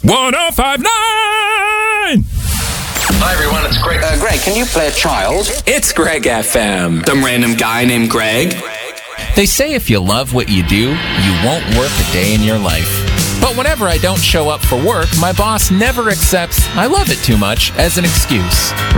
1059! Hi, everyone. It's Greg. Greg, can you play a child? It's Greg FM. Some random guy named Greg. They say if you love what you do, you won't work a day in your life. But whenever I don't show up for work, my boss never accepts "I love it too much" as an excuse.